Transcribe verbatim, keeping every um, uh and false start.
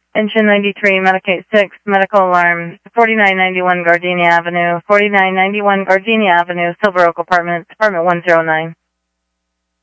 Engine ninety-three, Medicate six, medical alarm, forty-nine ninety-one Gardenia Avenue, forty-nine ninety-one Gardenia Avenue, Silver Oak Apartment, Apartment one oh nine.